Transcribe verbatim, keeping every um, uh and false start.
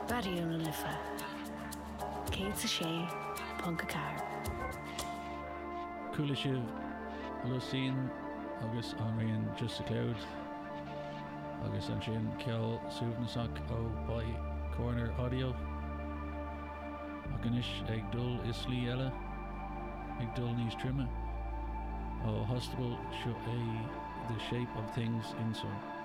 Radio na Lifa. Céad sa sé, Punca Car. Cúla sibh Lucien agus Anrian Just a Cloud agus an sin ceall suúbnasach ó by Corner Audio ach inis ag dul is slí eile ag dul níos trimme ó hostabal seo é The Shape of Things in Sun.